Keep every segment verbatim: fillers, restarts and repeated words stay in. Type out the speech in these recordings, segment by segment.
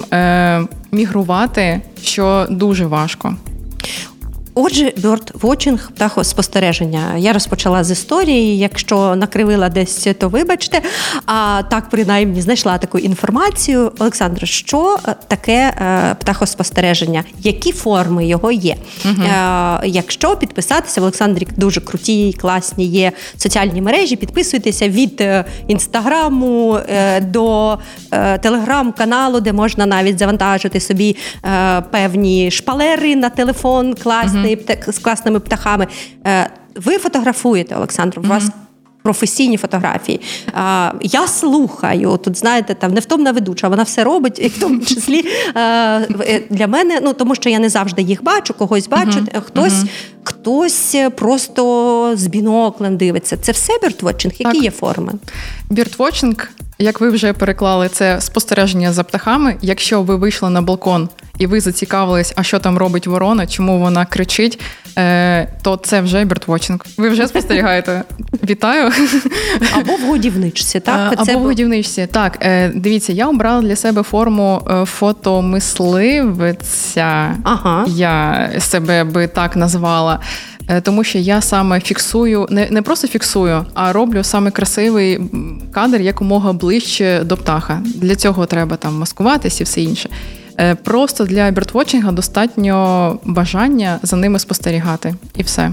е, мігрувати, що дуже важко. Отже, бьордвотчинг, птахоспостереження. Я розпочала з історії, якщо накривила десь, то вибачте. А так, принаймні, знайшла таку інформацію. Олександро, що таке птахоспостереження? Які форми його є? Угу. Якщо підписатися, в Олександрі дуже круті, класні є соціальні мережі, підписуйтеся від Інстаграму до Телеграм-каналу, де можна навіть завантажити собі певні шпалери на телефон, класні, з класними птахами. Ви фотографуєте, Олександр, у вас mm-hmm. професійні фотографії. Я слухаю, тут, знаєте, там невтомна ведуча, вона все робить, і в тому числі для мене, ну, тому що я не завжди їх бачу, когось бачу, mm-hmm. хтось, mm-hmm. хтось просто з біноклем дивиться. Це все бьордвотчинг? Які так. є форми? Бьордвотчинг, як ви вже переклали, це спостереження за птахами. Якщо ви вийшли на балкон і ви зацікавились, а що там робить ворона, чому вона кричить, то це вже бьордвотчинг. Ви вже спостерігаєте. Вітаю. Або в годівничці, так? Або це... в годівничці, так. Дивіться, я обрала для себе форму фотомисливиця. Ага. Я себе би так назвала. Тому що я саме фіксую, не, не просто фіксую, а роблю саме красивий кадр якомога ближче до птаха. Для цього треба там маскуватись і все інше. Просто для бьордвотчинга достатньо бажання за ними спостерігати. І все.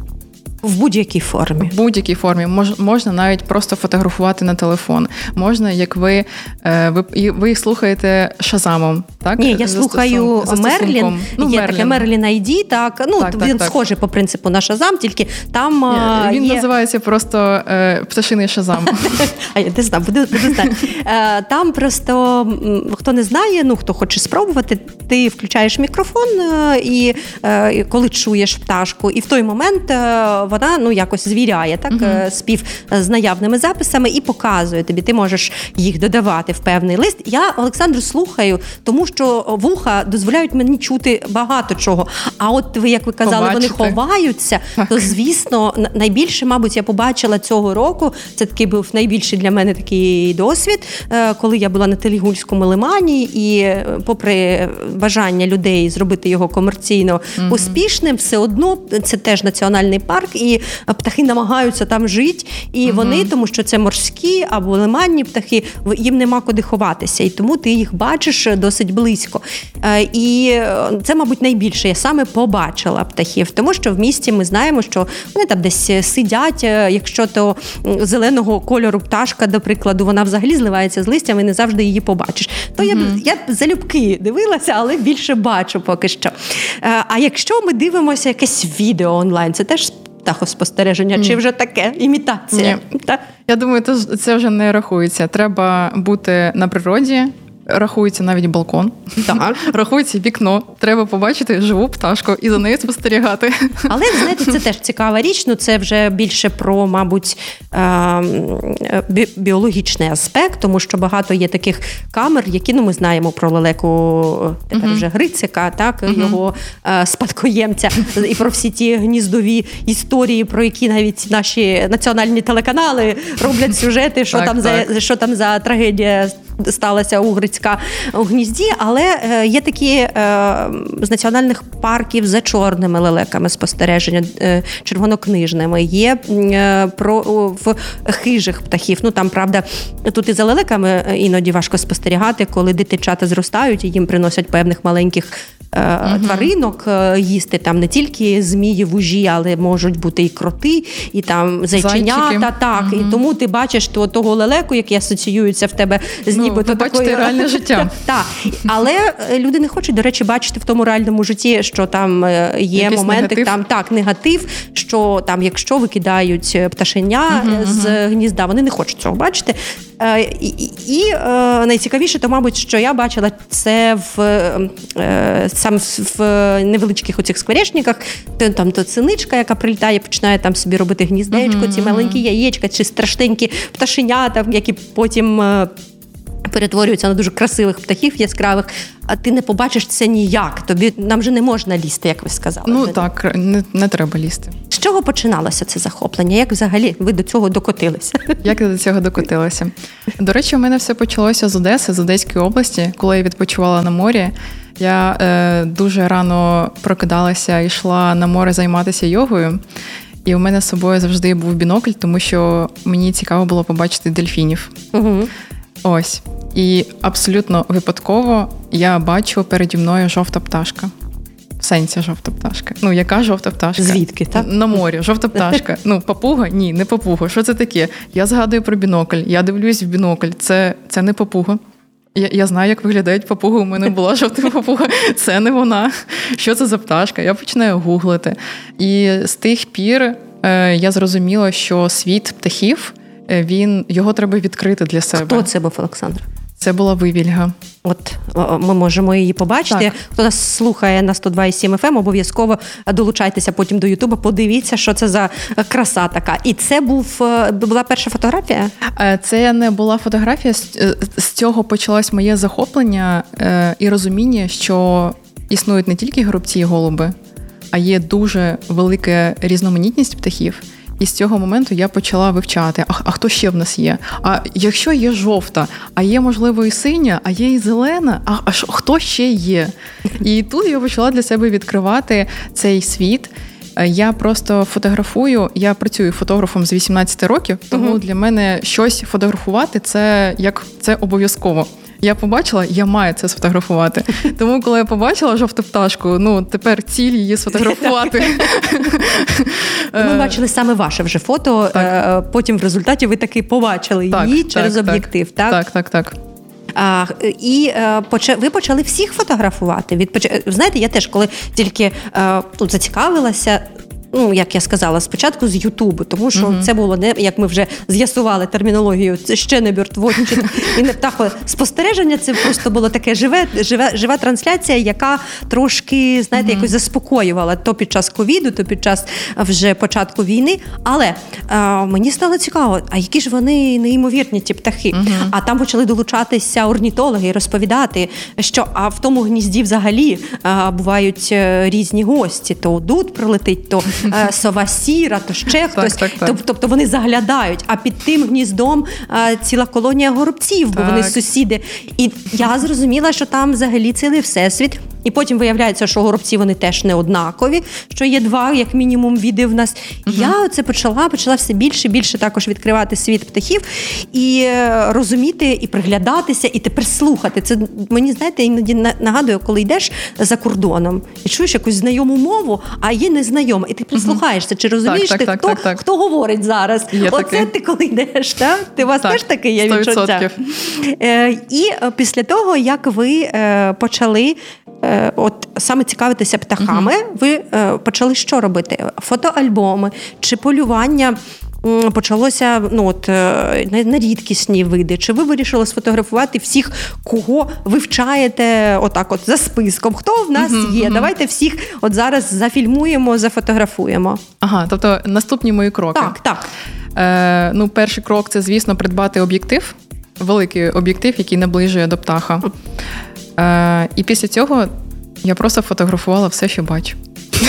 В будь-якій формі. В будь-якій формі. Мож, можна навіть просто фотографувати на телефон. Можна, як ви, ви, ви слухаєте Шазамом, так? Ні, я слухаю Мерлін. Ну, є Мерлін. Таке Мерлін ай ді, так. Ну, так, він так, схожий так. по принципу на Шазам, тільки там Ні, Він є... називається просто е, пташиний Шазам. А я не знаю, буду, буду знати. Там просто, хто не знає, ну, хто хоче спробувати, ти включаєш мікрофон і коли чуєш пташку, і в той момент вона, ну, якось звіряє, так, uh-huh. спів з наявними записами і показує тобі. Ти можеш їх додавати в певний лист. Я, Олександру, слухаю, тому що вуха дозволяють мені чути багато чого. А от ви, як ви казали, Побачити. Вони ховаються, так. то, звісно, найбільше, мабуть, я побачила цього року, це такий був найбільший для мене такий досвід, коли я була на Телігульському лимані, і попри бажання людей зробити його комерційно uh-huh. успішним, все одно, це теж національний парк, і птахи намагаються там жити, і угу. вони, тому що це морські або лиманні птахи, їм нема куди ховатися, і тому ти їх бачиш досить близько. І це, мабуть, найбільше я саме побачила птахів, тому що в місті ми знаємо, що вони там десь сидять, якщо то зеленого кольору пташка, до прикладу, вона взагалі зливається з листям і не завжди її побачиш. То угу. я б я б залюбки дивилася, але більше бачу поки що. А якщо ми дивимося якесь відео онлайн, це теж птахоспостереження, чи вже таке? Імітація? Ні. Я думаю, це вже не рахується. Треба бути на природі, рахується навіть балкон, так. рахується вікно. Треба побачити живу пташку і за нею спостерігати. Але, знаєте, це теж цікава річ, ну це вже більше про, мабуть, біологічний аспект, тому що багато є таких камер, які, ну, ми знаємо про лелеку, тепер вже Грицика, так, uh-huh. його спадкоємця, і про всі ті гніздові історії, про які навіть наші національні телеканали роблять сюжети, що, так, там, так. За, що там за трагедія сталася у Грицька у гнізді, але е, є такі е, з національних парків за чорними лелеками спостереження, е, червонокнижними, є е, про в хижих птахів. Ну там, правда, тут і за лелеками іноді важко спостерігати, коли дитинчата зростають і їм приносять певних маленьких е, uh-huh. тваринок е, їсти. Там не тільки змії, вужі, але можуть бути і кроти, і там зайченята, так. Uh-huh. І тому ти бачиш то, того лелеку, який асоціюється в тебе з Ну, ви бачите такої... реальне життя. Так, але люди не хочуть, до речі, бачити в тому реальному житті, що там є якийсь моменти, негатив. Там так, негатив, що там, якщо викидають пташеня uh-huh, з uh-huh. гнізда, вони не хочуть цього бачити. І, і, і найцікавіше, то, мабуть, що я бачила, це в сам в невеличких оцих скворечниках, там то синичка, яка прилітає, починає там собі робити гніздечко, uh-huh, ці маленькі яєчка, чи страшненькі пташенята, які потім перетворюються на дуже красивих птахів, яскравих, а ти не побачиш це ніяк. Тобі, нам же не можна лізти, як ви сказали. Ну так, не, не треба лізти. З чого починалося це захоплення? Як взагалі ви до цього докотилися? Як я до цього докотилася? До речі, у мене все почалося з Одеси, з Одеської області, коли я відпочивала на морі. Я е, дуже рано прокидалася і йшла на море займатися йогою. І у мене з собою завжди був бінокль, тому що мені цікаво було побачити дельфінів. Угу. Ось. І абсолютно випадково я бачу переді мною жовта пташка. В сенсі жовта пташка. Ну, яка жовта пташка? Звідки, так? На морі, жовта пташка. Ну, папуга? Ні, не папуга. Що це таке? Я згадую про бінокль, я дивлюсь в бінокль. Це, це не папуга. Я, я знаю, як виглядають папуги. У мене була жовта папуга. Це не вона. Що це за пташка? Я починаю гуглити. І з тих пір е, я зрозуміла, що світ птахів, він, його треба відкрити для себе. Хто це був, Олександра? Це була вивільга. От ми можемо її побачити. Так. Хто нас слухає на сто два і сім еф ем, обов'язково долучайтеся потім до Ютуба, подивіться, що це за краса така. І це був, була перша фотографія? Це не була фотографія. З цього почалось моє захоплення і розуміння, що існують не тільки горобці і голуби, а є дуже велика різноманітність птахів. І з цього моменту я почала вивчати, а, а хто ще в нас є? А якщо є жовта, а є, можливо, і синя, а є і зелена, а, а що, хто ще є? І тут я почала для себе відкривати цей світ. Я просто фотографую, я працюю фотографом з вісімнадцяти років, тому угу. для мене щось фотографувати – це як це обов'язково. Я побачила, я маю це сфотографувати. Тому, коли я побачила жовту пташку, ну, тепер ціль її сфотографувати. Ми бачили саме ваше вже фото, так. Потім в результаті ви таки побачили так, її через так, об'єктив, так? Так, так, так. А, і а, ви почали всіх фотографувати? Відпоч... Знаєте, я теж, коли тільки а, тут зацікавилася, ну, як я сказала, спочатку з Ютубу, тому що uh-huh. це було не, як ми вже з'ясували термінологію, це ще не бёрдвотчинг і не птахоспостереження, це просто було таке живе, живе, жива трансляція, яка трошки, знаєте, uh-huh. якось заспокоювала то під час ковіду, то під час вже початку війни, але а, мені стало цікаво, а які ж вони неймовірні, ті птахи. Uh-huh. А там почали долучатися орнітологи і розповідати, що а в тому гнізді взагалі а, бувають різні гості, то дут прилетить, то сова сіра, то ще хтось. Так, так, так. Тобто вони заглядають, а під тим гніздом ціла колонія горобців, бо так. вони сусіди. І я зрозуміла, що там взагалі цілий всесвіт. І потім виявляється, що горобці вони теж не однакові, що є два, як мінімум, види в нас. І uh-huh. я це почала, почала все більше і більше також відкривати світ птахів і розуміти, і приглядатися, і тепер слухати. Це мені, знаєте, іноді нагадує, коли йдеш за кордоном і чуєш якусь знайому мову, а є незнайома. І ти прислухаєшся, чи розумієш так, ти, так, хто, так, так. хто говорить зараз. Є Оце такий. Ти коли йдеш, так? Ти у вас так, теж таке є відчуття? Е, і після того, як ви е, почали от саме цікавитися птахами, uh-huh. ви е, почали що робити? Фотоальбоми чи полювання м, почалося ну, от, е, на, на рідкісні види? Чи ви вирішили сфотографувати всіх, кого вивчаєте отак от за списком? Хто в нас uh-huh, є? Uh-huh. Давайте всіх от зараз зафільмуємо, зафотографуємо. Ага, тобто наступні мої кроки. Так, так. Е, ну, перший крок – це, звісно, придбати об'єктив, великий об'єктив, який наближує до птаха. Е, і після цього я просто фотографувала все, що бачу.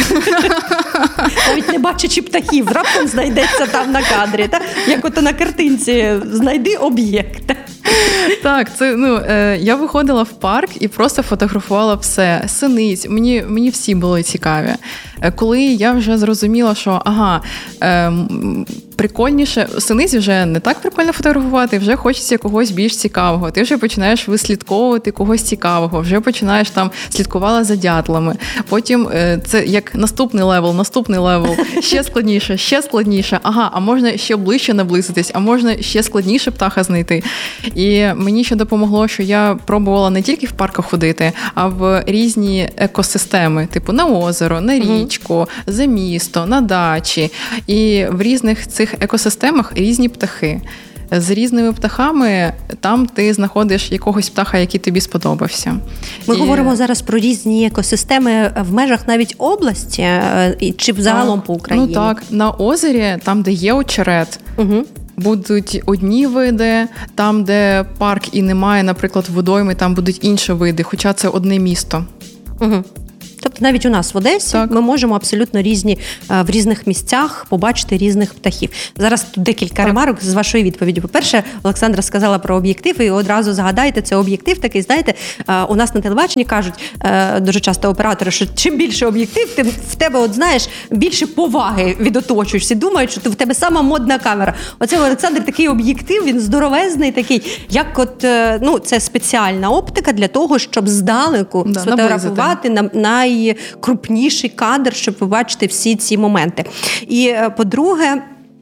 Навіть не бачачи птахів, раптом знайдеться там на кадрі. Так? Як ото на картинці, знайди об'єкт. Так, це, ну, е, я виходила в парк і просто фотографувала все. Синиць, мені, мені всі були цікаві. Е, коли я вже зрозуміла, що, ага, е, прикольніше, синиць вже не так прикольно фотографувати, вже хочеться когось більш цікавого. Ти вже починаєш вислідковувати когось цікавого, вже починаєш там слідкувала за дятлами. Потім е, це як наступний левел, наступний левел, ще складніше, ще складніше. Ага, а можна ще ближче наблизитись, а можна ще складніше птаха знайти. І мені ще допомогло, що я пробувала не тільки в парках ходити, а в різні екосистеми, типу на озеро, на річку, за місто, на дачі. І в різних цих екосистемах різні птахи. З різними птахами там ти знаходиш якогось птаха, який тобі сподобався. Ми і... говоримо зараз про різні екосистеми в межах навіть області чи взагалом по Україні. Ну так, на озері, там, де є очерет, угу. будуть одні види, там, де парк і немає, наприклад, водойми, там будуть інші види, хоча це одне місто. Угу. Тобто навіть у нас в Одесі так. ми можемо абсолютно різні, в різних місцях побачити різних птахів. Зараз тут декілька так. ремарок з вашої відповіді. По-перше, Олександра сказала про об'єктив, і одразу згадайте, це об'єктив такий, знаєте, у нас на телебаченні кажуть дуже часто оператори, що чим більше об'єктив, тим в тебе, от знаєш, більше поваги від оточуючих. Всі думають, що в тебе сама модна камера. Оце Олександр такий об'єктив, він здоровезний такий, як от, ну, це спеціальна оптика для того, щоб здалеку да, сфотографувати на, на найкрупніший кадр, щоб побачити всі ці моменти. І, по-друге,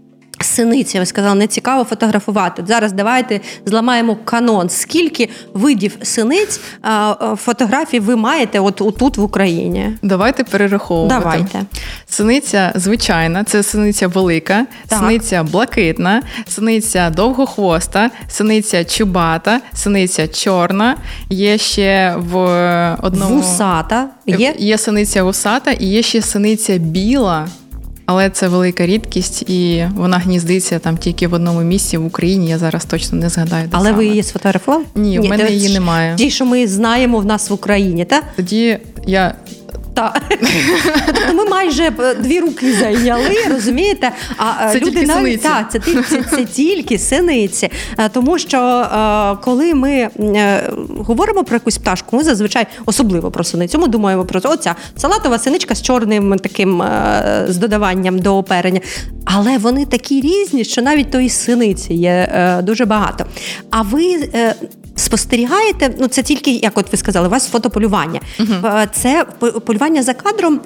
синиці, ви сказали, не цікаво фотографувати. Зараз давайте зламаємо канон. Скільки видів синиць фотографій ви маєте от, от тут в Україні? Давайте перераховувати. Давайте. Синиця звичайна, це синиця велика, так. синиця блакитна, синиця довгохвоста, синиця чубата, синиця чорна, є ще в одному... Вусата. Є? Є синиця вусата і є ще синиця біла. Але це велика рідкість, і вона гніздиться там тільки в одному місці в Україні, я зараз точно не згадаю, де Але саме. ви її сфотографували? Ні, в мене її немає. Ті, що ми знаємо в нас в Україні, так? Тоді я... Так. Тобто ми майже дві руки зайняли, розумієте? А це люди тільки навіть, синиці. Так, це, це, це тільки синиці. Тому що коли ми говоримо про якусь пташку, ми зазвичай, особливо про синицю, ми думаємо про оця салатова синичка з чорним таким, з додаванням до оперення. Але вони такі різні, що навіть тої синиці є дуже багато. А ви... спостерігаєте, ну це тільки, як от ви сказали, у вас фотополювання. Uh-huh. Це полювання за кадром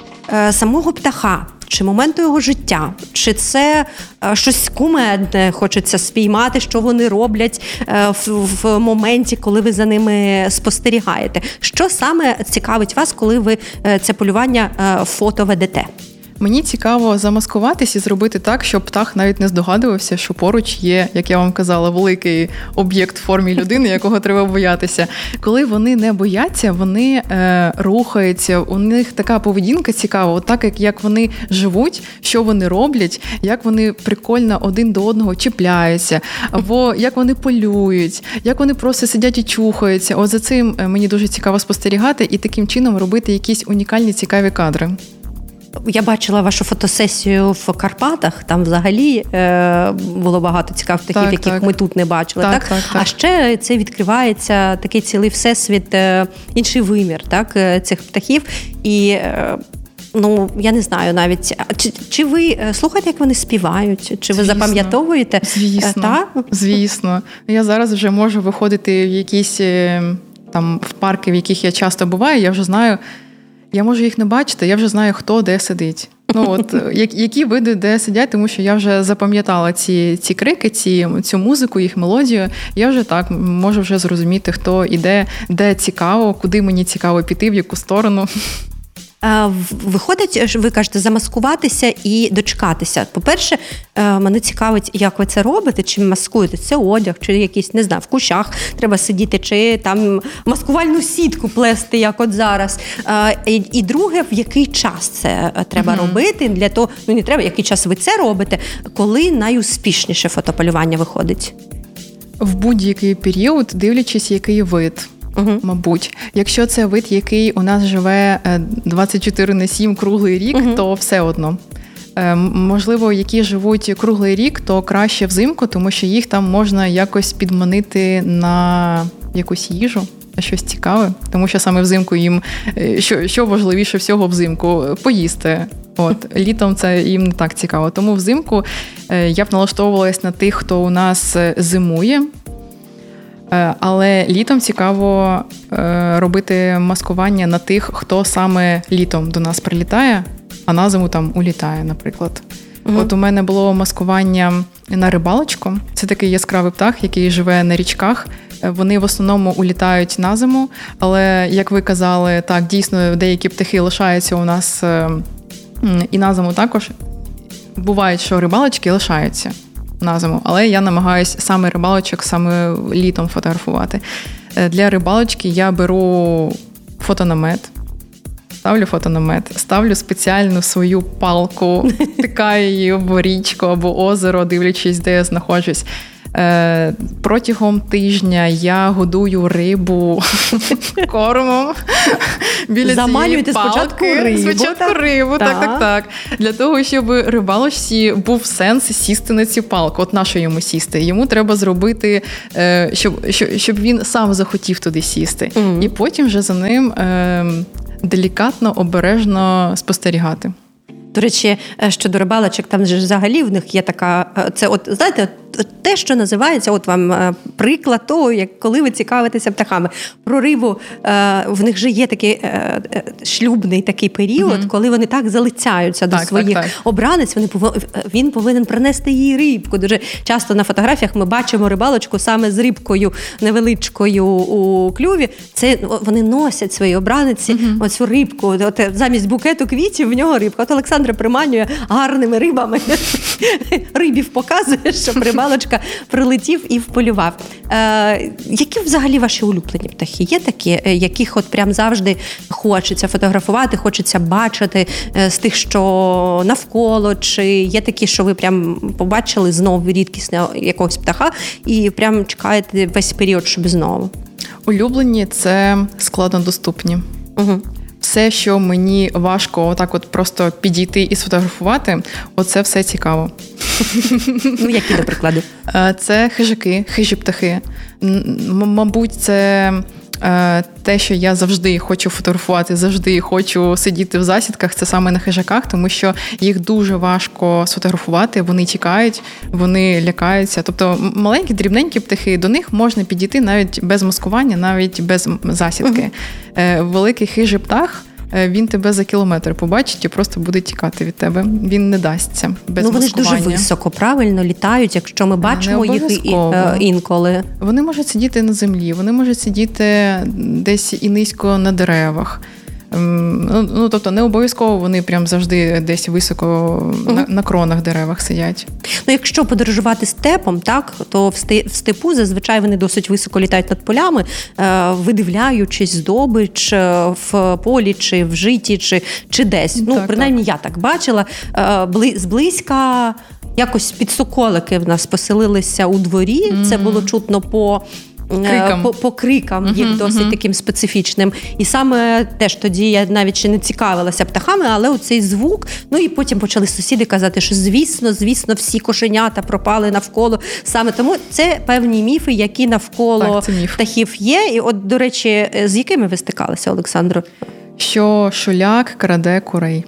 е, самого птаха, чи моменту його життя, чи це е, щось кумедне, хочеться спіймати, що вони роблять е, в, в моменті, коли ви за ними спостерігаєте. Що саме цікавить вас, коли ви е, це полювання е, фото ведете? Мені цікаво замаскуватись і зробити так, щоб птах навіть не здогадувався, що поруч є, як я вам казала, великий об'єкт в формі людини, якого треба боятися. Коли вони не бояться, вони е, рухаються, у них така поведінка цікава, от так, як, як вони живуть, що вони роблять, як вони прикольно один до одного чіпляються, або як вони полюють, як вони просто сидять і чухаються. От за цим мені дуже цікаво спостерігати і таким чином робити якісь унікальні цікаві кадри. Я бачила вашу фотосесію в Карпатах, там взагалі е, було багато цікавих птахів, так, яких так. ми тут не бачили. Так, так? Так, так. А ще це відкривається такий цілий всесвіт, е, інший вимір, так, цих птахів. І, е, ну, я не знаю навіть, чи, чи ви слухаєте, як вони співають? Чи ви Звісно. запам'ятовуєте? Звісно, Та? Звісно. Я зараз вже можу виходити в якісь там в парки, в яких я часто буваю, я вже знаю, я можу їх не бачити, я вже знаю, хто де сидить. Ну от які види де сидять, тому що я вже запам'ятала ці, ці крики, ці, цю музику, їх мелодію. Я вже так можу вже зрозуміти, хто іде, де цікаво, куди мені цікаво піти, в яку сторону. Виходить, ви кажете, замаскуватися і дочекатися. По-перше, мене цікавить, як ви це робите, чи маскуєте. Це одяг, чи якийсь, не знаю, в кущах треба сидіти, чи там маскувальну сітку плести, як от зараз. І друге, в який час це треба uh-huh. робити, для того, ну не треба, який час ви це робите, коли найуспішніше фотополювання виходить? В будь-який період, дивлячись, який вид. Угу. Мабуть. Якщо це вид, який у нас живе двадцять чотири на сім круглий рік, угу. то все одно. Можливо, які живуть круглий рік, то краще взимку, тому що їх там можна якось підманити на якусь їжу, на щось цікаве. Тому що саме взимку їм, що, що важливіше всього взимку, поїсти. От, літом це їм не так цікаво. Тому взимку я б налаштовувалась на тих, хто у нас зимує. Але літом цікаво робити маскування на тих, хто саме літом до нас прилітає, а на зиму там улітає, наприклад. Угу. От у мене було маскування на рибалочку. Це такий яскравий птах, який живе на річках. Вони в основному улітають на зиму, але, як ви казали, так, дійсно, деякі птахи лишаються у нас і на зиму також. Буває, що рибалочки лишаються на зиму, але я намагаюся саме рибалочок саме літом фотографувати. Для рибалочки я беру фотонамет, ставлю фотонамет, ставлю спеціальну свою палку, тикаю її або річку, або озеро, дивлячись, де я знаходжусь. Е, протягом тижня я годую рибу кормом біля Заманюєте цієї палки. спочатку рибу. Спочатку так? рибу, так, так, так. Для того, щоб рибалочці був сенс сісти на цю палку. От на що йому сісти? Йому треба зробити, е, щоб, щоб він сам захотів туди сісти. Mm-hmm. І потім вже за ним е, делікатно, обережно спостерігати. До речі, щодо рибалочок, там же взагалі в них є така, це от, знаєте, те, що називається, от вам приклад того, як коли ви цікавитеся птахами. Про рибу, в них же є такий шлюбний такий період, угу. коли вони так залицяються до так, своїх так, так. обранець, вони пов... він повинен принести їй рибку. Дуже часто на фотографіях ми бачимо рибалочку саме з рибкою невеличкою у клюві. Це вони носять своїй обраниці угу. оцю рибку. От, замість букету квітів в нього рибка. От Олександра приманює гарними рибами. Рибів показує, що рибалочка прилетів і вполював. Е, які взагалі ваші улюблені птахи? Є такі, яких от прям завжди хочеться фотографувати, хочеться бачити е, з тих, що навколо, чи є такі, що ви прям побачили знову рідкісного якогось птаха і прям чекаєте весь період, щоб знову? Улюблені – це складнодоступні. Угу. Все, що мені важко отак от просто підійти і сфотографувати, оце все цікаво. Ну, які, до прикладу? Це хижаки, хижі птахи. Мабуть, це те, що я завжди хочу фотографувати, завжди хочу сидіти в засідках, це саме на хижаках, тому що їх дуже важко сфотографувати, вони тікають, вони лякаються. Тобто маленькі, дрібненькі птахи, до них можна підійти навіть без маскування, навіть без засідки. Uh-huh. Великий хижий птах, він тебе за кілометр побачить і просто буде тікати від тебе. Він не дасться без ну, вони маскування. Вони ж дуже високо, правильно, літають, якщо ми бачимо їх і, е, інколи. Вони можуть сидіти на землі, вони можуть сидіти десь і низько на деревах. Ну, ну, тобто не обов'язково вони прям завжди десь високо uh-huh. на, на кронах деревах сидять. Ну, якщо подорожувати степом, так, то в степу зазвичай вони досить високо літають над полями, видивляючись здобич в полі, чи в житі, чи, чи десь. Ну, так, принаймні, так. я так бачила. Зблизька якось підсоколики в нас поселилися у дворі. Mm-hmm. Це було чутно по Крикам. По, по крикам їх uh-huh, досить uh-huh. таким специфічним. І саме теж тоді я навіть ще не цікавилася птахами, але оцей звук, ну і потім почали сусіди казати, що звісно, звісно, всі кошенята пропали навколо. Саме тому це певні міфи, які навколо так, птахів є. І от, до речі, з якими ви стикалися, Олександро? Що шуляк краде курей.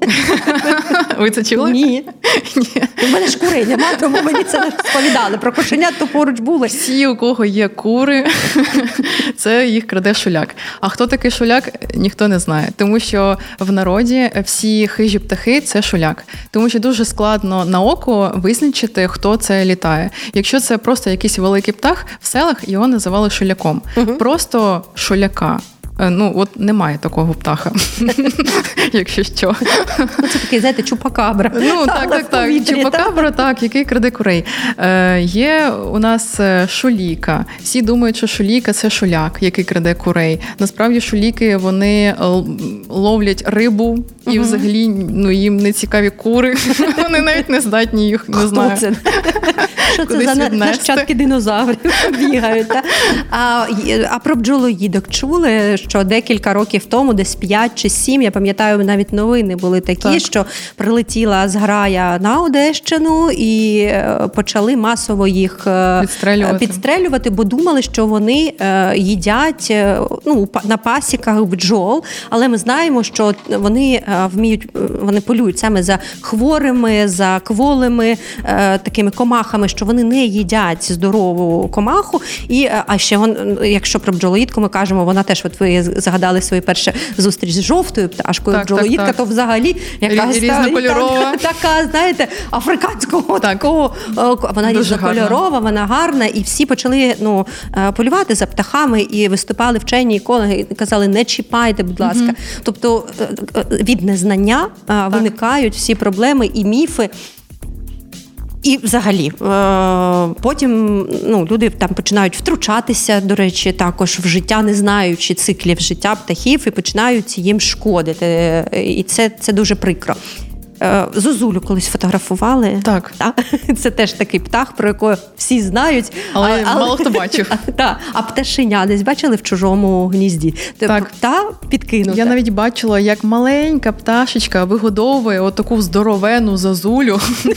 Ви це чули? Ні. Ні. У мене ж курей нема, тому мені це не розповідали. Про кошенят то поруч були. Всі, у кого є кури, це їх краде шуляк. А хто такий шуляк, ніхто не знає. Тому що в народі всі хижі птахи – це шуляк. Тому що дуже складно на око визначити, хто це літає. Якщо це просто якийсь великий птах, в селах його називали шуляком. Угу. Просто шуляка. Ну, от немає такого птаха, якщо що. Ну, це такий, знаєте, чупакабра. Ну, так, так, так. Чупакабра, так, який краде курей. Е, є у нас шуліка. Всі думають, що шуліка – це шуляк, який краде курей. Насправді шуліки, вони ловлять рибу, і угу. взагалі ну, їм не цікаві кури. Вони навіть не здатні їх, не знаю. Це? Що це за нащадки динозаврів бігають? Та? А, а про бджолоїдок чули, що декілька років тому, десь п'ять чи сім, я пам'ятаю, навіть новини були такі, так. що прилетіла зграя на Одещину і почали масово їх підстрелювати, підстрелювати бо думали, що вони їдять ну, на пасіках бджол, але ми знаємо, що вони вміють, вони полюють саме за хворими, за кволими такими комахами, що вони не їдять здорову комаху. І, а ще, вон, якщо про бджолоїдку ми кажемо, вона теж, от ви згадали свою першу зустріч з жовтою пташкою, так, бджолоїдка, так, так. то взагалі яка різнокольорова. Така, знаєте, африканського так. такого. Вона різнокольорова, вона гарна. І всі почали ну, полювати за птахами і виступали вчені екологи і казали, не чіпайте, будь ласка. Угу. Тобто від незнання так. виникають всі проблеми і міфи. І взагалі, потім ну, люди там починають втручатися, до речі, також в життя, не знаючи циклів життя птахів, і починають їм шкодити. І це, це дуже прикро. Зозулю колись фотографували. Так. Так? Це теж такий птах, про якого всі знають. Але, але мало хто бачив. А, та, а пташеня десь бачили в чужому гнізді. Так. Та підкинута. Я навіть бачила, як маленька пташечка вигодовує отаку здоровену зозулю.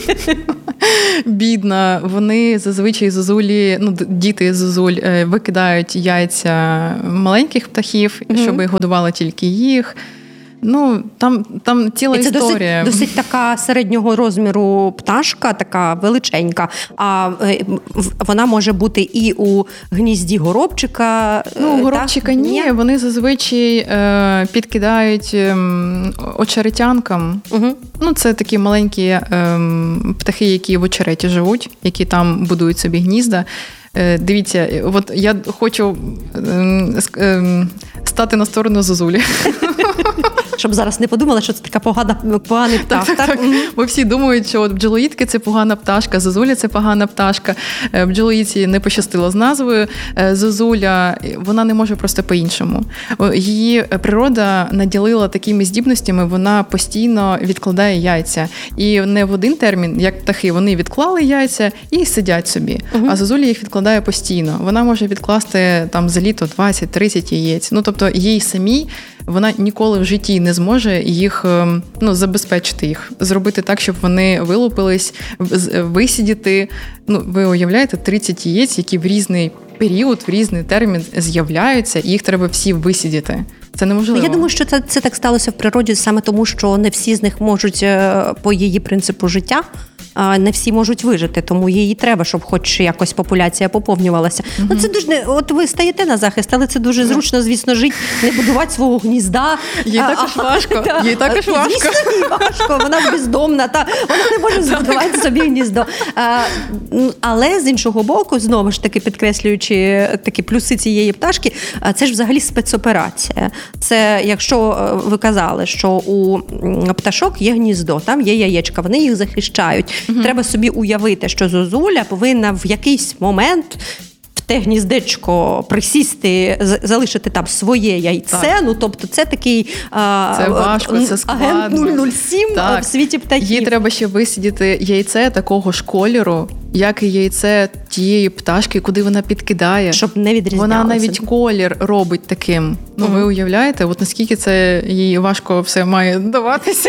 Бідна. Вони зазвичай зозулі, ну, діти зозуль викидають яйця маленьких птахів, mm-hmm. щоб годували тільки їх. Ну, там, там ціла і це історія. Досить, досить така середнього розміру пташка, така величенька, а вона може бути і у гнізді горобчика. Ну, у горобчика так? ні, вони зазвичай е, підкидають е, очеретянкам. Угу. Ну, це такі маленькі е, птахи, які в очереті живуть, які там будують собі гнізда. Е, дивіться, от я хочу е, е, стати на сторону зозулі. Щоб зараз не подумали, що це така погана, поганий птах. Так, так, так. Бо всі думають, що от бджолоїдки – це погана пташка, зозуля – це погана пташка. Бджолоїдці не пощастило з назвою. Зозуля, вона не може просто по-іншому. Її природа наділила такими здібностями, вона постійно відкладає яйця. І не в один термін, як птахи, вони відклали яйця і сидять собі. Угу. А зозуля їх відкладає постійно. Вона може відкласти там за літо двадцять-тридцять яєць. Ну, тобто їй самій вона ніколи в житті не зможе їх, ну, забезпечити їх, зробити так, щоб вони вилупились, висидіти. Ну, ви уявляєте, тридцять яєць, які в різний період, в різний термін з'являються, і їх треба всі висидіти. Це неможливо. Я думаю, що це, це так сталося в природі саме тому, що не всі з них можуть по її принципу життя, не всі можуть вижити, тому їй треба, щоб хоч якось популяція поповнювалася. Mm-hmm. Ну, це дуже, от ви стаєте на захист, але це дуже зручно, звісно, жити, не будувати свого гнізда. Їй а, також а, важко. Та, їй також важко. Звісно, їй важко, вона бездомна, та вона не може збудувати собі гніздо. А, але з іншого боку, знову ж таки підкреслюючи такі плюси цієї пташки, це ж взагалі спецоперація. Це, якщо ви казали, що у пташок є гніздо, там є яєчка, вони їх захищають. Угу. Треба собі уявити, що зозуля повинна в якийсь момент в те гніздечко присісти, залишити там своє яйце. Так. Ну, тобто це такий це важко, це складно. Агент нуль нуль сім так. в світі птахів. Їй треба ще висидіти яйце такого ж кольору, як і яйце тієї пташки, куди вона підкидає. Щоб не відрізнялося. Вона навіть колір робить таким. Ну, угу. ви уявляєте, от наскільки це їй важко все має даватися.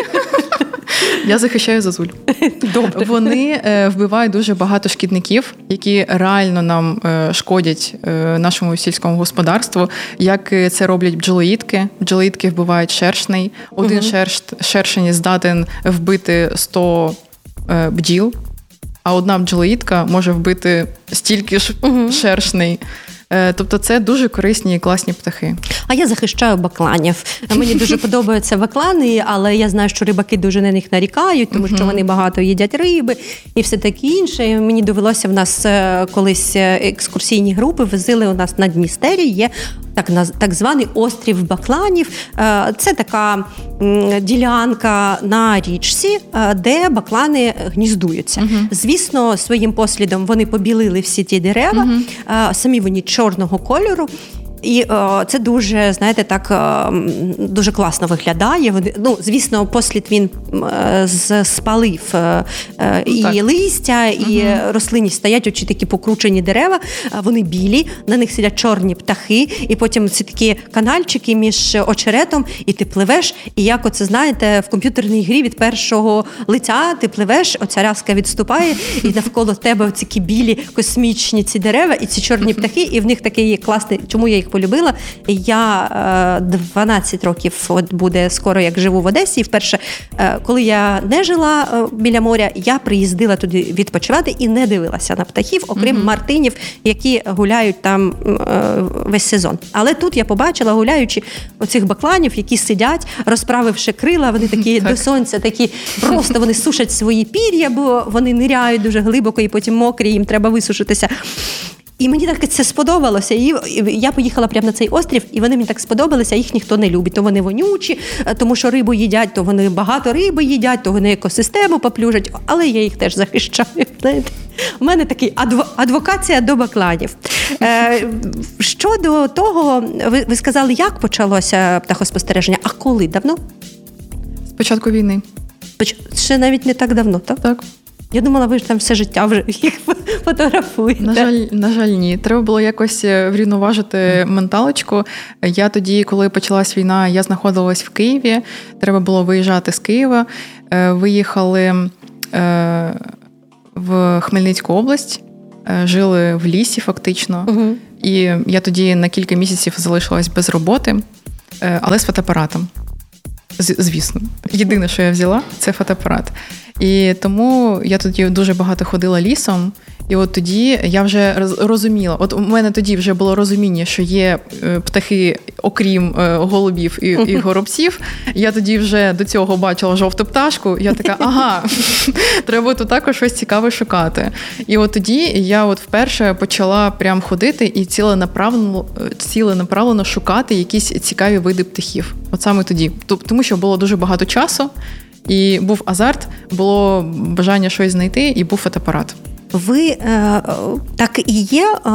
Я захищаю зозуль. Добре. Вони е, вбивають дуже багато шкідників, які реально нам е, шкодять е, нашому сільському господарству. Як це роблять бджолоїдки. Бджолоїдки вбивають шершней. Один угу. шерш, шершень здатен вбити сто е, бджіл, а одна бджолоїдка може вбити стільки ж угу. шершней. Тобто це дуже корисні і класні птахи. А я захищаю бакланів. Мені дуже подобаються баклани, але я знаю, що рибаки дуже на них нарікають, тому що вони багато їдять риби і все таке інше. І мені довелося, в нас колись екскурсійні групи возили у нас на Дністері, є так, так званий острів бакланів. Це така ділянка на річці, де баклани гніздуються. Uh-huh. Звісно, своїм послідом вони побілили всі ті дерева, uh-huh. самі вони чорного кольору. І о, це дуже, знаєте, так о, дуже класно виглядає. Ну, звісно, послід він е, спалив е, і так. листя, і угу. рослинність. Стоять очі такі покручені дерева, вони білі, на них сидять чорні птахи, і потім ці такі канальчики між очеретом, і ти пливеш, і як оце, знаєте, в комп'ютерній грі від першого лиця ти пливеш, оця рязка відступає, і навколо тебе оці такі білі космічні ці дерева, і ці чорні птахи, і в них такий класний, чому я їх полюбила. Я дванадцять років от буде скоро, як живу в Одесі. І вперше, коли я не жила біля моря, я приїздила туди відпочивати і не дивилася на птахів, окрім mm-hmm. мартинів, які гуляють там весь сезон. Але тут я побачила, гуляючи оцих бакланів, які сидять, розправивши крила, вони такі так. до сонця, такі просто вони сушать свої пір'я, бо вони ниряють дуже глибоко і потім мокрі, їм треба висушитися. І мені так це сподобалося. І я поїхала прямо на цей острів, і вони мені так сподобалися, їх ніхто не любить. То вони вонючі, тому що рибу їдять, то вони багато риби їдять, то вони екосистему поплюжать. Але я їх теж захищаю. Знаєте? У мене такий адв... адвокація до бакланів. Е, щодо того, ви, ви сказали, як почалося птахоспостереження, а коли? Давно? З початку війни. Ще навіть не так давно, так? Так. Я думала, ви ж там все життя вже їх фотографуєте. На жаль, на жаль, ні. Треба було якось врівноважити менталочку. Я тоді, коли почалась війна, я знаходилась в Києві. Треба було виїжджати з Києва. Виїхали в Хмельницьку область, жили в лісі фактично. Угу. І я тоді на кілька місяців залишилась без роботи, але з фотоапаратом. Звісно. Єдине, що я взяла, це фотоапарат. І тому я тоді дуже багато ходила лісом, і от тоді я вже розуміла, от у мене тоді вже було розуміння, що є птахи, окрім голубів і, і горобців. Я тоді вже до цього бачила жовту пташку, я така, ага, треба тут також щось цікаве шукати. І от тоді я от вперше почала прям ходити і ціленаправлено, ціленаправлено шукати якісь цікаві види птахів. От саме тоді. Тому що було дуже багато часу, і був азарт, було бажання щось знайти, і був фотоапарат. Ви е, так і є, е,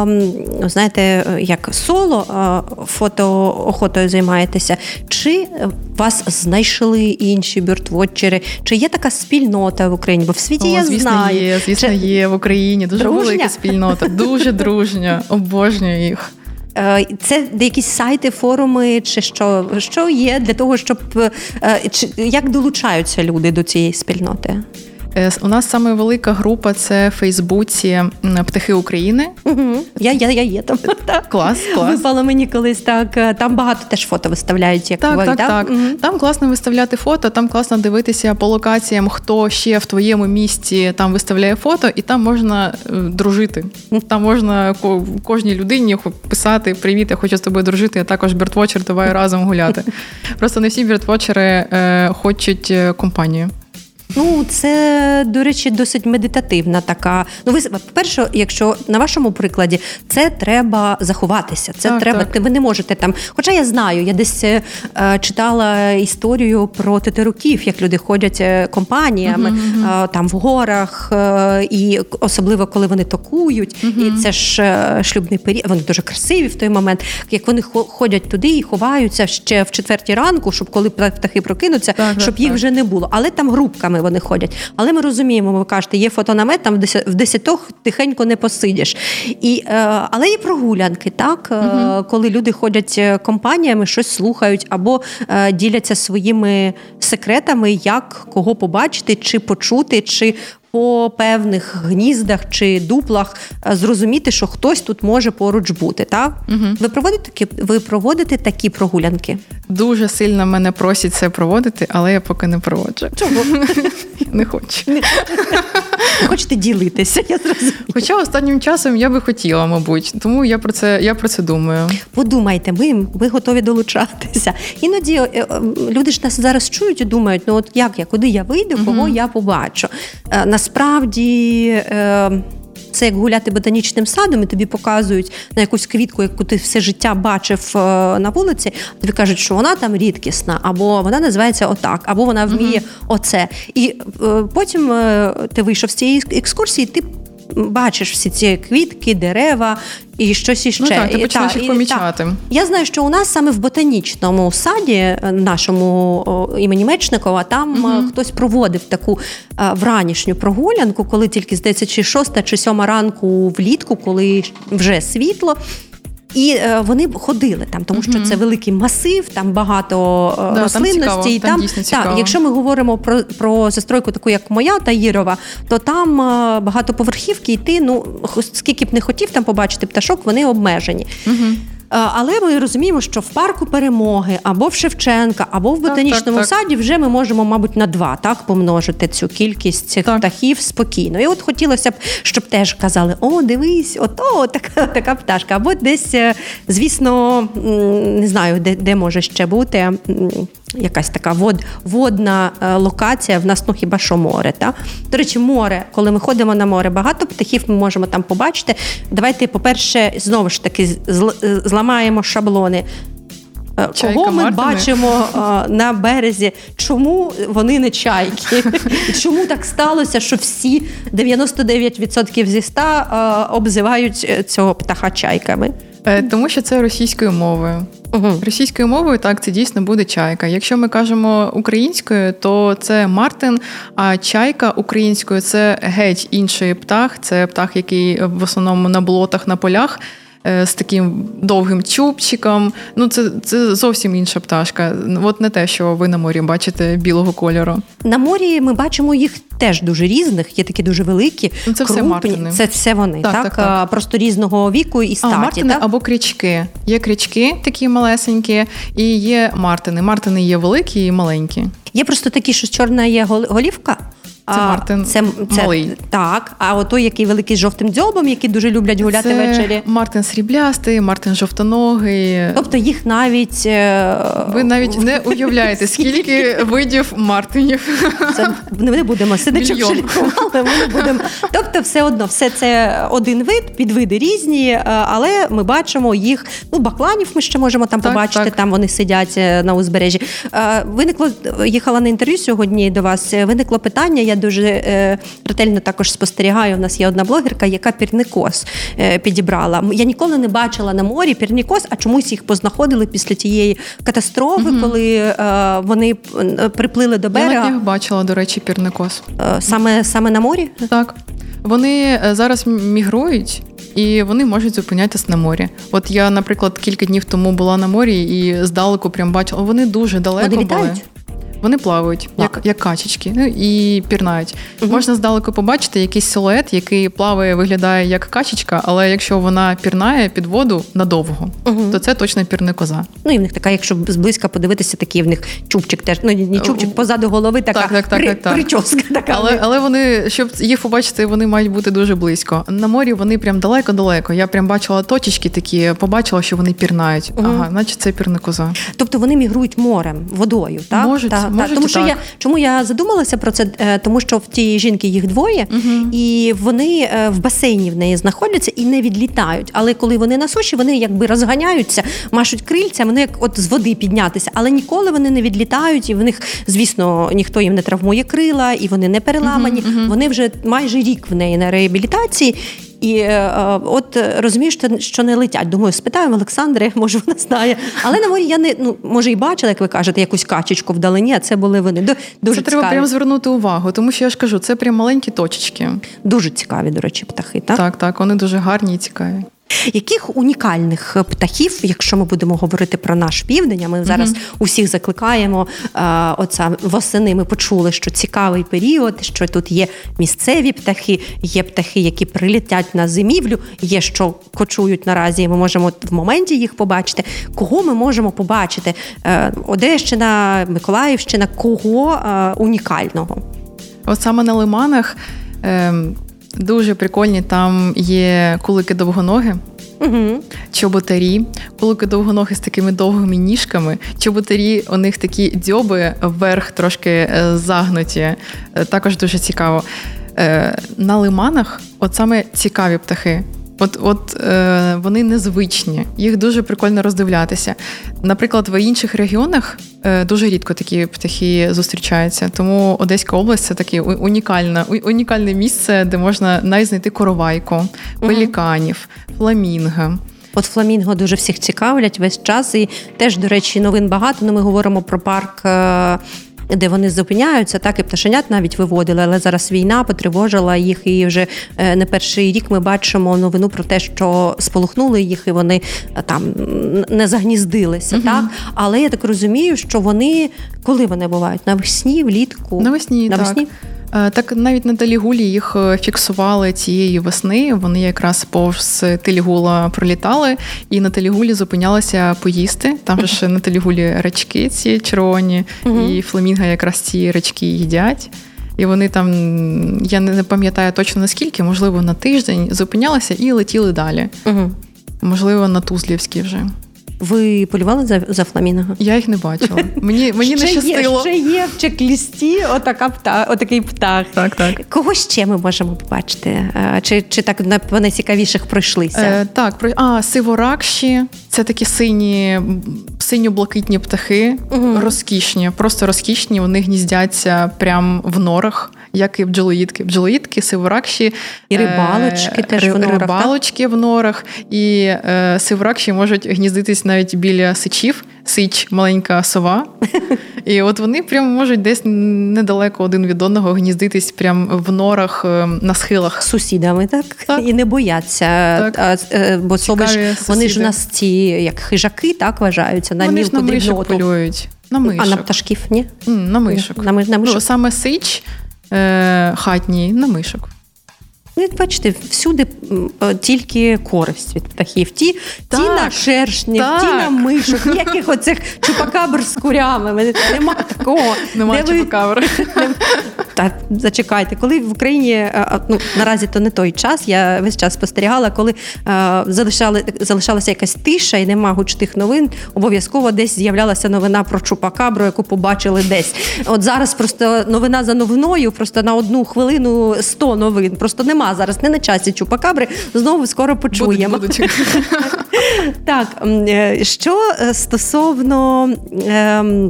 знаєте, як соло е, фотоохотою займаєтеся, чи вас знайшли інші бёрдвотчери, чи є така спільнота в Україні? Бо в світі О, я звісно, знаю. Є, звісно, чи... є в Україні. Дуже дружня? Велика спільнота, дуже дружня, обожнюю їх. Це якісь сайти, форуми, чи що? Що є для того, щоб... Чи, як долучаються люди до цієї спільноти? У нас саме велика група – це в Фейсбуці «Птахи України». Угу. Я, я, я є там. Клас, клас. Випало мені колись так. Там багато теж фото виставляють. Як так, ви, так, да? так. Угу. Там класно виставляти фото, там класно дивитися по локаціям, хто ще в твоєму місті там виставляє фото, і там можна дружити. Там можна кожній людині писати «Привіт, я хочу з тобою дружити, я також бёрдвотчер, давай разом гуляти». Просто не всі бёрдвотчери е, хочуть компанію. Ну, це, до речі, досить медитативна така. Ну, ви, по-перше, якщо на вашому прикладі, це треба заховатися. Це так, треба, так. Ви не можете там. Хоча я знаю, я десь е, читала історію про тетеруків, як люди ходять компаніями uh-huh. е, там в горах, е, і особливо коли вони токують. Uh-huh. І це ж е, шлюбний період. Вони дуже красиві в той момент. Як вони ходять туди і ховаються ще в четвертій ранку, щоб коли птахи прокинуться, так, щоб так, їх так. вже не було. Але там групками вони ходять. Але ми розуміємо, ви кажете, є фотонамет, там в десятьох тихенько не посидиш. І, е, але є прогулянки, так? Угу. Коли люди ходять компаніями, щось слухають або е, діляться своїми секретами, як кого побачити, чи почути, чи по певних гніздах чи дуплах зрозуміти, що хтось тут може поруч бути, так? Угу. Ви проводите такі, ви проводите такі прогулянки? Дуже сильно мене просять це проводити, але я поки не проводжу. Чому? Не хочу. Не хочете ділитися, я зрозуміла. Хоча останнім часом я би хотіла, мабуть. Тому я про це, я про це думаю. Подумайте, ми, ви готові долучатися. Іноді люди ж нас зараз чують і думають, ну от як я, куди я вийду, кого угу. я побачу. Насправді... Це як гуляти ботанічним садом, і тобі показують на якусь квітку, яку ти все життя бачив на вулиці, тобі кажуть, що вона там рідкісна, або вона називається отак, або вона вміє uh-huh. оце. І е, потім е, ти вийшов з цієї екскурсії, ти бачиш всі ці квітки, дерева і щось іще. Ну так, ти починаєш їх помічати. Так. Я знаю, що у нас саме в ботанічному саді, нашому імені Мечникова, там угу. хтось проводив таку вранішню прогулянку, коли тільки, здається, чи шоста, чи сьома ранку влітку, коли вже світло. І е, вони ходили там, тому що mm-hmm. це великий масив, там багато е, да, рослинності. Там цікаво, і там, там дійсно цікаво. Так, якщо ми говоримо про, про застройку таку, як моя, Таїрова, то там е, багатоповерхівки, і ти, ну, скільки б не хотів там побачити пташок, вони обмежені. Mm-hmm. Але ми розуміємо, що в парку Перемоги, або в Шевченка, або в ботанічному так, так, саді вже ми можемо, мабуть, на два так помножити цю кількість цих так. птахів спокійно. І от хотілося б, щоб теж казали, о, дивись, ото така, така пташка. Або десь, звісно, не знаю, де, де може ще бути, якась така вод, водна локація, в нас, ну, хіба що море, та? До речі, море, коли ми ходимо на море, багато птахів ми можемо там побачити. Давайте, по-перше, знову ж таки, зламаємо шаблони. Чайка, кого ми мартини? бачимо а, на березі, чому вони не чайки? І чому так сталося, що всі дев'яносто дев'ять відсотків зі ста а, обзивають цього птаха чайками? Тому що це російською мовою. Угу. Російською мовою, так, це дійсно буде чайка. Якщо ми кажемо українською, то це мартин, а чайка українською – це геть інший птах. Це птах, який в основному на болотах, на полях, з таким довгим чубчиком. Ну, це, це зовсім інша пташка. От не те, що ви на морі бачите білого кольору. На морі ми бачимо їх теж дуже різних, є такі дуже великі, ну, це крупні. Все мартини. Це все вони, так? Так, так, так. Просто різного віку і статі. А, мартини так? або крічки. Є крічки такі малесенькі, і є мартини. Мартини є великі і маленькі. Є просто такі, що чорна є голівка. Це мартин це, це, малий. Так, а отой, який великий з жовтим дзьобом, які дуже люблять гуляти це ввечері. Мартин сріблястий, мартин жовтоногий. Тобто їх навіть... Ви навіть не уявляєте, скільки видів мартинів. Це ми не будемо сидячи лікували, ми не будемо. Тобто все одно, все це один вид, підвиди різні, але ми бачимо їх, ну, бакланів ми ще можемо там так, побачити, так. Там вони сидять на узбережжі. Виникло, їхала на інтерв'ю сьогодні до вас, виникло питання, я дуже е, ретельно також спостерігаю, у нас є одна блогерка, яка пірникоз е, підібрала. Я ніколи не бачила на морі пірникоз, а чомусь їх познаходили після тієї катастрофи, угу. коли е, вони приплили до берега. Я на них бачила, до речі, пірникоз. Е, саме, саме на морі? Так. Вони зараз мігрують, і вони можуть зупинятися на морі. От я, наприклад, кілька днів тому була на морі і здалеку прям бачила, вони дуже далеко вони були. Літають? Вони плавають, як, як качечки, ну, і пірнають. Угу. Можна здалеку побачити якийсь силует, який плаває, виглядає як качечка, але якщо вона пірнає під воду надовго, угу. то це точно пірникоза. Ну і в них така, якщо зблизька подивитися, такий в них чубчик теж, ну не чубчик, позаду голови така так, так, так, при, так, так. прическа. Така. Але, але вони, щоб їх побачити, вони мають бути дуже близько. На морі вони прям далеко-далеко. Я прям бачила точечки такі, побачила, що вони пірнають. Угу. Ага, значить це пірникоза. Тобто вони мігрують морем, водою, так? Можуть, та, можуть, та. Тому що так. я Чому я задумалася про це? Тому що в тієї жінки їх двоє, угу. і вони в басейні в неї знаходяться і не відлітають. Але коли вони на суші, вони якби розганяються, машуть крильцями, вони як от з води піднятися. Але ніколи вони не відлітають, і в них, звісно, ніхто їм не травмує крила, і вони не переламані. Угу, угу. Вони вже майже рік в неї на реабілітації. І е, от розумієш, що не летять. Думаю, спитаємо Олександри, може вона знає. Але на морі я не, ну, може і бачила, як ви кажете, якусь качечку вдалині, а це були вони. Дуже це треба цікаві. Прямо звернути увагу, тому що я ж кажу, це прям маленькі точечки. Дуже цікаві, до речі, птахи, так? Так, так, вони дуже гарні і цікаві. Яких унікальних птахів, якщо ми будемо говорити про наш південь, а ми зараз mm-hmm. усіх закликаємо, а, оця восени ми почули, що цікавий період, що тут є місцеві птахи, є птахи, які прилітять на зимівлю, є, що кочують наразі, і ми можемо в моменті їх побачити. Кого ми можемо побачити? Одещина, Миколаївщина, кого унікального? От саме на лиманах ем... дуже прикольні, там є кулики довгоноги, угу. чоботарі, кулики довгоноги з такими довгими ніжками, чоботарі, у них такі дзьоби вверх трошки загнуті, також дуже цікаво. На лиманах от саме цікаві птахи. От, от е, вони незвичні, їх дуже прикольно роздивлятися. Наприклад, в інших регіонах е, дуже рідко такі птахи зустрічаються, тому Одеська область – це таке унікальне, унікальне місце, де можна навіть знайти коровайку, пеліканів, фламінго. От фламінго дуже всіх цікавлять весь час, і теж, до речі, новин багато, але ми говоримо про парк, де вони зупиняються, так і пташенят навіть виводили, але зараз війна потривожила їх, і вже не перший рік ми бачимо новину про те, що сполохнули їх, і вони там не загніздилися, угу. так? Але я так розумію, що вони, коли вони бувають? Навесні, влітку? Навесні, Навесні? так. Так навіть на Телігулі їх фіксували цієї весни, вони якраз повз Телігула пролітали і на Телігулі зупинялися поїсти. Там ж на Телігулі рачки ці червоні, uh-huh. і фламінго якраз ці рачки їдять. І вони там, я не пам'ятаю точно наскільки, можливо на тиждень зупинялися і летіли далі. Uh-huh. Можливо на Тузлівській вже. Ви полювали за, за фламінго? Я їх не бачила. Мені, мені не щастило. Ще є в чек-лісті отака птах, отакий птах. Так, так. Кого ще ми можемо побачити? Чи, чи так по найцікавіших пройшлися? Е, так, про а, сиворакші. Це такі сині, синьо-блакитні птахи, угу. розкішні, просто розкішні. Вони гніздяться прямо в норах, як і бджолоїдки. Бджолоїдки, сиворакші. І рибалочки е, теж в норах. Рибалочки так? в норах. І е, сиворакші можуть гніздитись навіть біля сичів. Сич – маленька сова. І от вони прямо можуть десь недалеко один від одного гніздитись прямо в норах на схилах. З сусідами, так? так? І не бояться. Так. А, бо сови ж, вони ж у нас ці, як хижаки, так, вважаються. На вони ж на мишок дрібноту. полюють. На мишок. А на пташків, ні? На мишок. На, на мишок. Ну, саме сич е, хатній на мишок. Ну, бачите, всюди тільки користь від птахів. Ті, ті на шершнів, так. ті на мишок, ніяких оцих чупакабр з курями. Нема такого. Нема чупакабр. Ви... Так, зачекайте. Коли в Україні, ну, наразі то не той час, я весь час спостерігала, коли е, залишали, залишалася якась тиша і нема гучних новин, обов'язково десь з'являлася новина про чупакабру, яку побачили десь. От зараз просто новина за новиною, просто на одну хвилину сто новин. Просто нема зараз, не на часі чупакабри, знову скоро почуємо. Будуть, будуть. Так, що стосовно ем,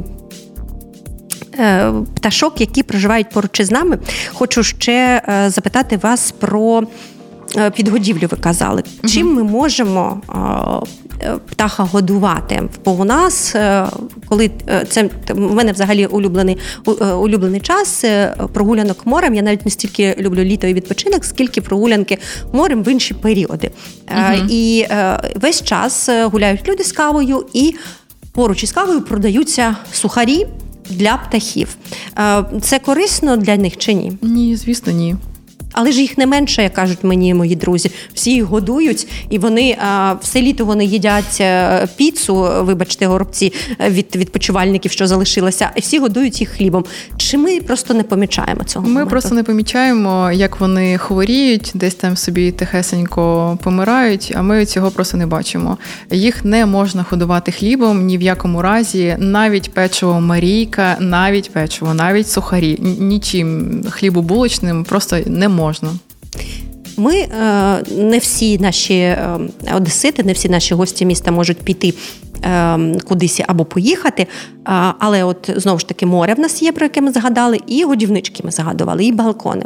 е, пташок, які проживають поруч із нами, хочу ще е, запитати вас про е, підгодівлю, ви казали. Угу. Чим ми можемо е, птаха годувати? Бо у нас, е, коли це в мене взагалі улюблений, улюблений час прогулянок морем, я навіть не стільки люблю літо і відпочинок, скільки прогулянки морем в інші періоди. Угу. І е, весь час гуляють люди з кавою, і поруч із кавою продаються сухарі для птахів. Е, це корисно для них чи ні? Ні, звісно, ні. Але ж їх не менше, як кажуть мені мої друзі. Всі їх годують, і вони а, все літо вони їдять піцу, вибачте, горобці, від відпочивальників, що залишилося, і всі годують їх хлібом. Чи ми просто не помічаємо цього Ми моменту? просто не помічаємо, як вони хворіють, десь там собі тихесенько помирають, а ми цього просто не бачимо. Їх не можна годувати хлібом ні в якому разі, навіть печиво Марійка, навіть печиво, навіть сухарі. Нічим хлібобулочним просто не можна. Можна. Ми, не всі наші одесити, не всі наші гості міста можуть піти кудись або поїхати, але от знову ж таки море в нас є, про яке ми згадали, і годівнички ми згадували, і балкони.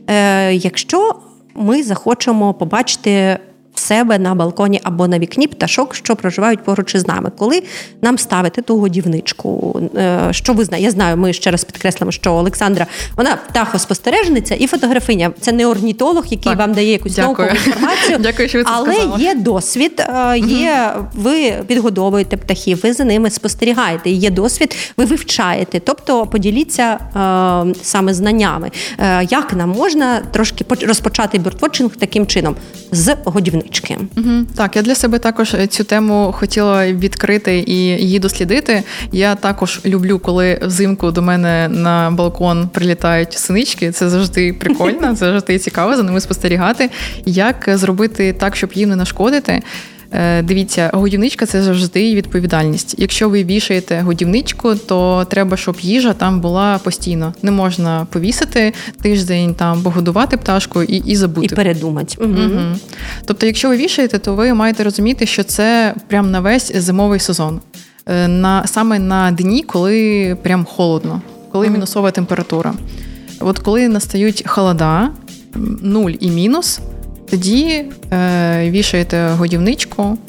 Якщо ми захочемо побачити в себе на балконі або на вікні пташок, що проживають поруч із нами. Коли нам ставити ту годівничку, що ви знаєте? Я знаю, ми ще раз підкреслимо, що Олександра, вона птахоспостережниця і фотографиня. Це не орнітолог, який так, вам дає якусь наукову інформацію. Дякую, що ви це але сказали. Є досвід, є, ви підгодовуєте птахів, ви за ними спостерігаєте, є досвід, ви вивчаєте. Тобто поділіться е, саме знаннями. Е, як нам можна трошки розпочати бёрдвотчинг таким чином? З годівнички. Угу. Так, я для себе також цю тему хотіла відкрити і її дослідити. Я також люблю, коли взимку до мене на балкон прилітають синички. Це завжди прикольно, це завжди цікаво за ними спостерігати. Як зробити так, щоб їм не нашкодити? Дивіться, годівничка – це завжди відповідальність. Якщо ви вішаєте годівничку, то треба, щоб їжа там була постійно. Не можна повісити тиждень, там погодувати пташку і, і забути. І передумати. Угу. Угу. Тобто, якщо ви вішаєте, то ви маєте розуміти, що це прям на весь зимовий сезон. На, саме на дні, коли прям холодно, коли угу. мінусова температура. От коли настають холода, нуль і мінус, тоді е, вішаєте годівничку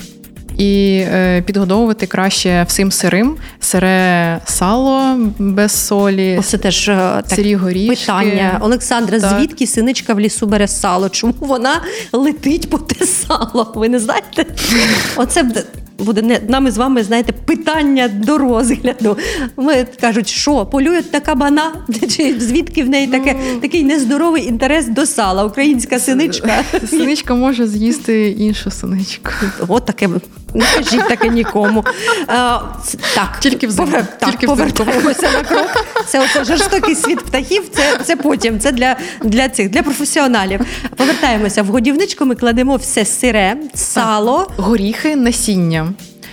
і е, підгодовувати краще всім сирим. Сире сало без солі, Оце теж так, сирі горішки. Питання. Олександра, так. Звідки синичка в лісу бере сало? Чому вона летить по те сало? Ви не знаєте? Оце буде не, нами з вами, знаєте, питання до розгляду. Ми кажуть, що, полюють на кабана? Чи звідки в неї таке, ну, такий нездоровий інтерес до сала? Українська синичка. Синичка може з'їсти іншу синичку. От таке, не кажіть таке нікому. А, так, тільки взимку. Повер, так, тільки повертаємося на крок. Це оце жорстокий світ птахів, це, це потім, це для, для цих, для професіоналів. Повертаємося в годівничку, ми кладемо все сире, сало. Горіхи, насіння.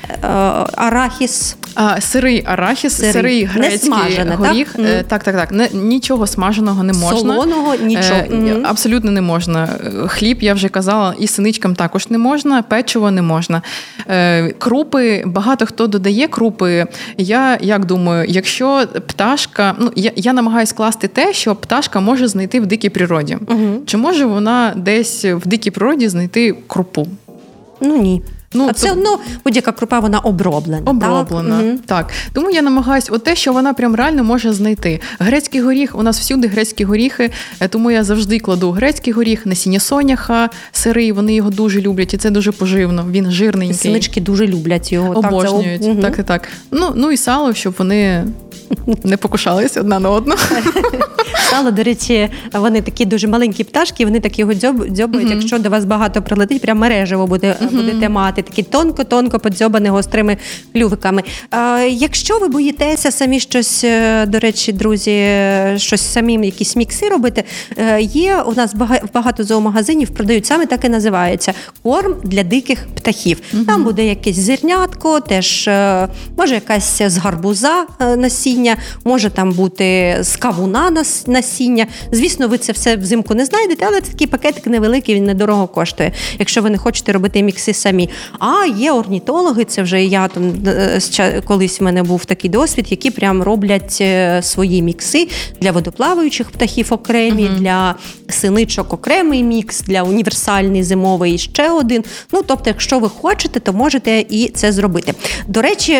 арахіс. А, сирий арахіс, сирий, сирий грецький смажене, горіх. Так, mm. так, так. так. Не, нічого смаженого не можна. Солоного нічого. Е, mm. Абсолютно не можна. Хліб, я вже казала, і синичкам також не можна, печиво не можна. Е, крупи, багато хто додає крупи. Я як думаю, якщо пташка... Ну, я, я намагаюся скласти те, що пташка може знайти в дикій природі. Mm-hmm. Чи може вона десь в дикій природі знайти крупу? Ну, ні. Ну, а все одно то... будь-яка крупа, вона оброблена. Оброблена, так? Угу. так. Тому я намагаюся от те, що вона прям реально може знайти. Грецький горіх, у нас всюди грецькі горіхи, тому я завжди кладу грецький горіх, насіння соняха, сирий, вони його дуже люблять, і це дуже поживно, він жирненький. Синички дуже люблять його. Обожнюють, так, це... угу. так, так, так. Ну, ну і сало, щоб вони не покушались одна на одну. Сало, до речі, вони такі дуже маленькі пташки, вони так його дзьоб, дзьобають, uh-huh. якщо до вас багато прилетить, прям мережево буде, uh-huh. будете мати, такі тонко-тонко подзьобані гострими клювиками. А, якщо ви боїтеся самі щось, до речі, друзі, щось самі, якісь мікси робити, є у нас багато зоомагазинів, продають, саме так і називається, корм для диких птахів. Uh-huh. Там буде якесь зернятко, теж може якась з гарбуза насіння, може там бути з кавуна насіння. Звісно, ви це все взимку не знайдете, але це такий пакетик невеликий, він недорого коштує, якщо ви не хочете робити мікси самі. А є орнітологи, це вже я там, колись в мене був такий досвід, які прям роблять свої мікси для водоплаваючих птахів окремі, uh-huh. для синичок окремий мікс, для універсальний зимовий ще один. Ну, тобто, якщо ви хочете, то можете і це зробити. До речі,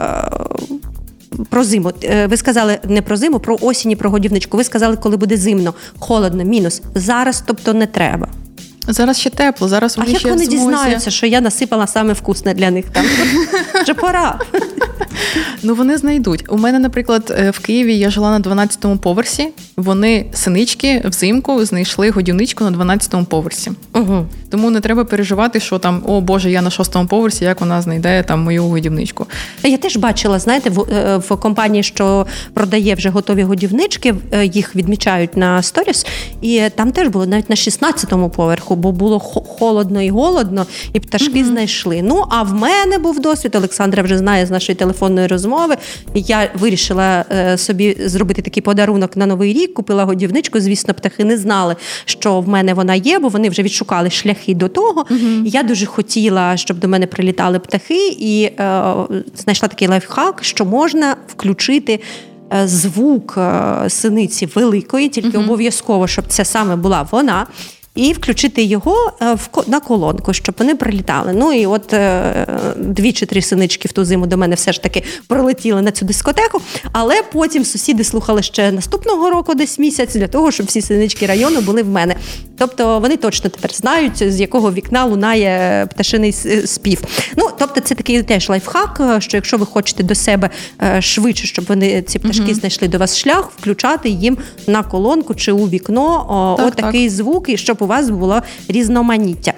про зиму. Ви сказали не про зиму, про осінь і про годівничку. Ви сказали, коли буде зимно, холодно, мінус. Зараз, тобто, не треба. Зараз ще тепло, зараз вони ще ще А як вони змозі... дізнаються, що я насипала саме вкусне для них там? Вже пора. Ну, вони знайдуть. У мене, наприклад, в Києві я жила на дванадцятому поверсі. Вони, синички, взимку знайшли годівничку на дванадцятому поверсі. Угу. Тому не треба переживати, що там, о Боже, я на шостому поверсі, як вона знайде там мою годівничку. Я теж бачила, знаєте, в, в компанії, що продає вже готові годівнички, їх відмічають на сторіс, і там теж було навіть на шістнадцятому поверху, бо було холодно і голодно, і пташки угу. знайшли. Ну, а в мене був досвід, Олександра вже знає з нашої телефонної розмови, я вирішила е, собі зробити такий подарунок на Новий рік, купила годівничку, звісно, птахи не знали, що в мене вона є, бо вони вже відшукали шляхи до того. Угу. Я дуже хотіла, щоб до мене прилітали птахи, і е, знайшла такий лайфхак, що можна включити звук е, синиці великої, тільки угу. обов'язково, щоб це саме була вона, і включити його в, на колонку, щоб вони прилітали. Ну і от е, дві чи три синички в ту зиму до мене все ж таки прилетіли на цю дискотеку, але потім сусіди слухали ще наступного року десь місяць для того, щоб всі синички району були в мене. Тобто вони точно тепер знають, з якого вікна лунає пташиний спів. Ну, тобто це такий теж лайфхак, що якщо ви хочете до себе швидше, щоб вони, ці пташки, угу. знайшли до вас шлях, включати їм на колонку чи у вікно так, от такий так. звук, і щоб у вас було різноманіття.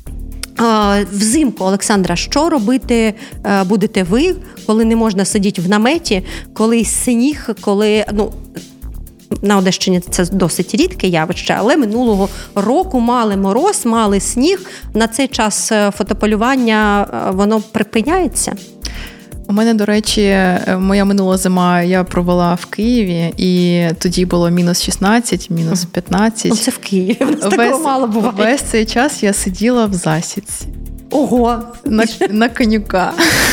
Взимку, Олександра, що робити будете ви, коли не можна сидіти в наметі, коли сніг, коли, ну, на Одещині це досить рідке явище, але минулого року мали мороз, мали сніг. На цей час фотополювання, воно припиняється? У мене, до речі, моя минула зима я провела в Києві, і тоді було мінус шістнадцять, мінус п'ятнадцять. Ну, це в Києві, у нас такого мало буває. Весь цей час я сиділа в засідці. Ого! На, на конюка.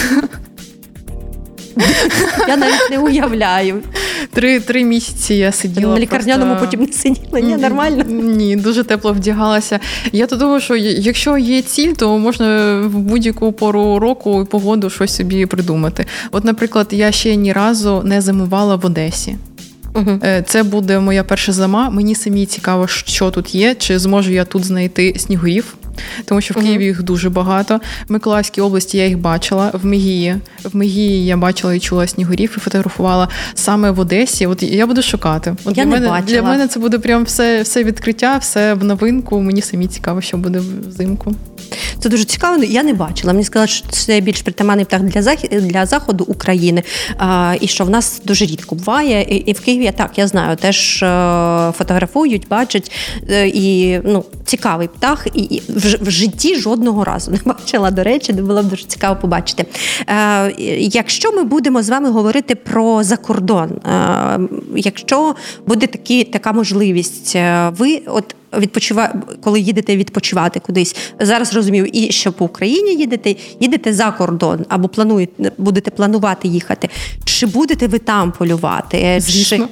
Я навіть не уявляю. Три, три місяці я сиділа. На лікарняному просто... потім не сиділа, ні, нормально? Ні, дуже тепло вдягалася. Я то думаю, що якщо є ціль, то можна в будь-яку пору року і погоду щось собі придумати. От, наприклад, я ще ні разу не зимувала в Одесі. Угу. Це буде моя перша зима. Мені самі цікаво, що тут є, чи зможу я тут знайти снігурів. Тому що в Києві uh-huh. їх дуже багато. В Миколаївській області я їх бачила. В Мегії. В Мегії я бачила і чула снігурів і фотографувала саме в Одесі. От я буду шукати. От я для не мене, бачила. Для мене це буде прям все, все відкриття, все в новинку. Мені самі цікаво, що буде взимку. Це дуже цікаво. Я не бачила. Мені сказали, що це більш притаманний птах для, захід, для заходу України. А, і що в нас дуже рідко буває. І, і в Києві, так, я знаю, теж фотографують, бачать. І, ну, цікавий птах. І, і в, в житті жодного разу не бачила, до речі, було б дуже цікаво побачити. Е, якщо ми будемо з вами говорити про закордон, е, якщо буде такі, така можливість, ви от відпочива... коли їдете відпочивати кудись, зараз розумію, і що по Україні їдете, їдете за кордон, або плануєте, будете планувати їхати. Чи будете ви там полювати? Звісно.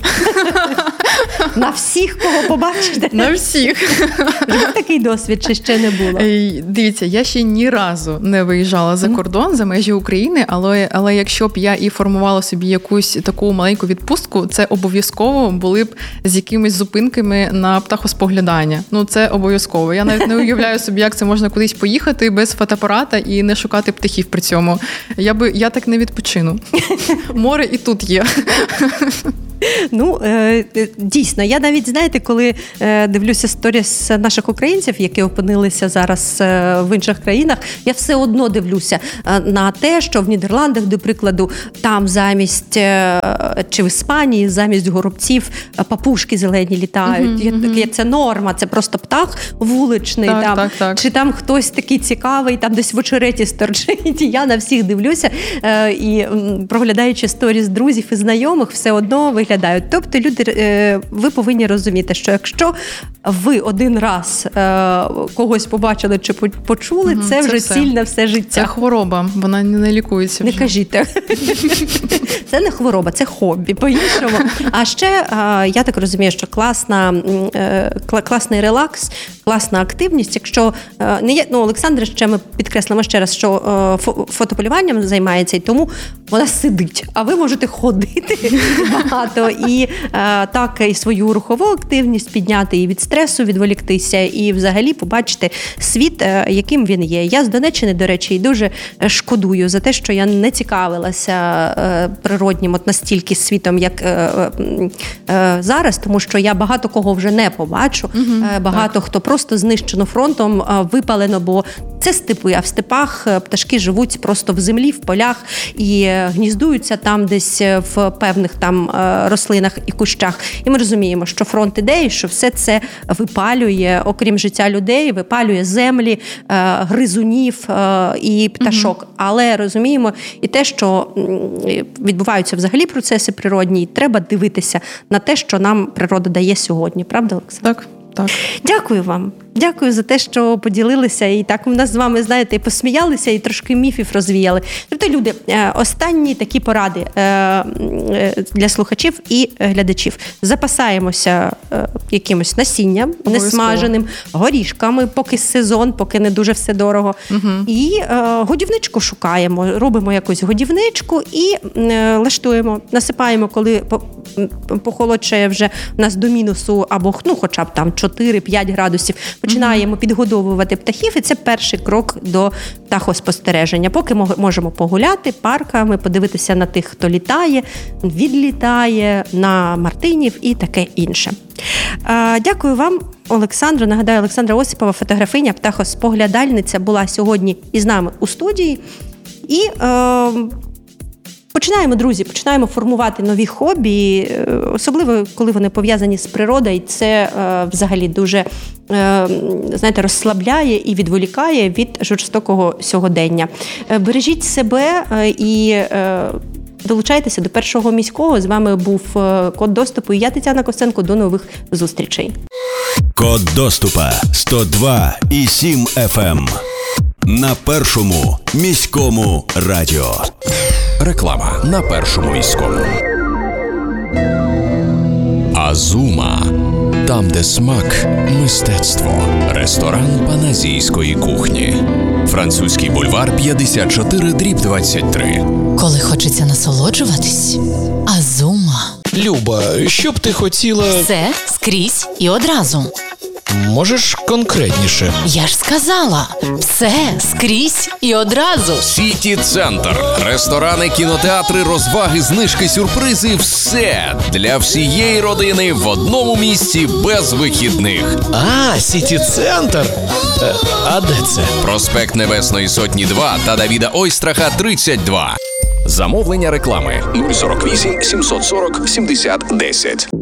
На всіх, кого побачите? На всіх. Був такий досвід, чи ще не було? Дивіться, я ще ні разу не виїжджала за кордон, за межі України, але, але якщо б я і формувала собі якусь таку маленьку відпустку, це обов'язково були б з якимись зупинками на птахоспоглядання. Ну, це обов'язково. Я навіть не уявляю собі, як це можна кудись поїхати без фотоапарата і не шукати птахів при цьому. Я би, я так не відпочину. Море і тут є. Ну, дійсно, я навіть, знаєте, коли дивлюся сторіс наших українців, які опинилися зараз в інших країнах, я все одно дивлюся на те, що в Нідерландах, до прикладу, там замість, чи в Іспанії, замість горобців папушки зелені літають. Mm-hmm. Є, це норма, це просто птах вуличний. Так, там. Так, так. Чи там хтось такий цікавий, там десь в очереті сторчить. Я на всіх дивлюся і, проглядаючи сторіс друзів і знайомих, все одно виглядає. Тобто, люди, ви повинні розуміти, що якщо ви один раз когось побачили чи почули, це, це вже все. Ціль на все життя. Це хвороба, вона не лікується вже. Не кажіть так. Це не хвороба, це хобі, по-іншому. А ще, я так розумію, що класна, класний релакс, класна активність, якщо не є, ну, Олександра, ще ми підкреслимо ще раз, що фотополюванням займається, і тому вона сидить, а ви можете ходити багато і так і свою рухову активність підняти, і від стресу відволіктися, і взагалі побачити світ, яким він є. Я з Донеччини, до речі, і дуже шкодую за те, що я не цікавилася природнім от настільки світом, як зараз, тому що я багато кого вже не побачу, угу, багато так. Хто просто знищено фронтом, випалено, бо це степи, а в степах пташки живуть просто в землі, в полях і гніздуються там десь в певних там рослинах і кущах. І ми розуміємо, що фронт іде, і що все це випалює, окрім життя людей, випалює землі, гризунів і пташок. Угу. Але розуміємо і те, що відбуваються взагалі процеси природні, і треба дивитися на те, що нам природа дає сьогодні. Правда, Олександр? Так. Так. Дякую вам. Дякую за те, що поділилися. І так у нас з вами, знаєте, і посміялися, і трошки міфів розвіяли. Тобто, люди, останні такі поради для слухачів і глядачів. Запасаємося якимось насінням, несмаженим, горішками, поки сезон, поки не дуже все дорого. Угу. І годівничку шукаємо. Робимо якусь годівничку і лаштуємо. Насипаємо, коли похолодшає вже у нас до мінусу, або ну, хоча б там чотири-п'ять градусів. Починаємо mm-hmm. підгодовувати птахів, і це перший крок до птахоспостереження. Поки можемо погуляти парками, подивитися на тих, хто літає, відлітає, на мартинів і таке інше. Дякую вам, Олександра. Нагадаю, Олександра Осипова, фотографиня, птахоспоглядальниця, була сьогодні із нами у студії. І е, починаємо, друзі, починаємо формувати нові хобі, особливо, коли вони пов'язані з природою. Це е, взагалі дуже, е, знаєте, розслабляє і відволікає від жорстокого сьогодення. Е, бережіть себе е, і е, долучайтеся до Першого міського. З вами був е, Код доступу і я, Тетяна Костенко. До нових зустрічей. Код доступа сто два і сім еф ем. На Першому міському радіо. Реклама на Першому міському. Азума. Там, де смак – мистецтво. Ресторан паназійської кухні. Французький бульвар п'ятдесят чотири дріб двадцять три. Коли хочеться насолоджуватись – Азума. Люба, що б ти хотіла… Все, скрізь і одразу. Можеш конкретніше? Я ж сказала, все, скрізь і одразу. Сіті Центр. Ресторани, кінотеатри, розваги, знижки, сюрпризи – все для всієї родини в одному місці без вихідних. А, Сіті Центр? А де це? Проспект Небесної Сотні два та Давіда Ойстраха тридцять два. Замовлення реклами нуль сорок вісім сімсот сорок сімдесят десять.